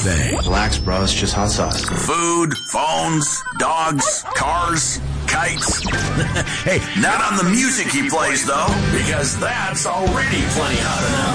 everything. Relax, bro. It's just hot sauce. Food, phones, dogs, cars, kites. Hey, not on the music he plays, though, because that's already plenty hot enough.